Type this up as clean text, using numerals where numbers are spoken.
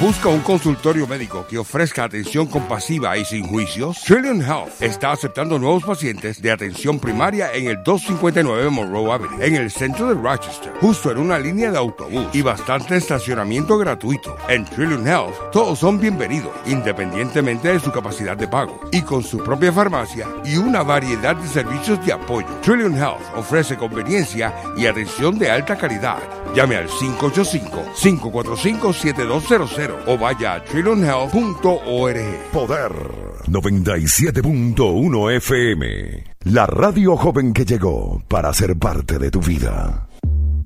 ¿Busca un consultorio médico que ofrezca atención compasiva y sin juicios? Trillium Health está aceptando nuevos pacientes de atención primaria en el 259 Monroe Avenue, en el centro de Rochester, justo en una línea de autobús y bastante estacionamiento gratuito. En Trillium Health, todos son bienvenidos, independientemente de su capacidad de pago, y con su propia farmacia y una variedad de servicios de apoyo. Trillium Health ofrece conveniencia y atención de alta calidad. Llame al 585-545-7200 o vaya a trilliumhealth.org. Poder 97.1 FM. La radio joven que llegó para ser parte de tu vida.